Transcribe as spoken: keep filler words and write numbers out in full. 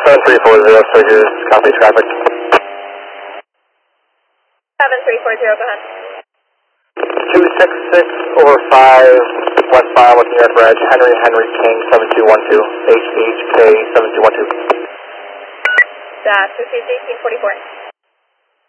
seven three four zero, Sturgis, copy traffic. seven three four zero, go ahead. two six six over five, westbound with New York Bridge, Henry Henry King seven two one two, H H K seven two one two. Dash, received eighteen forty-four.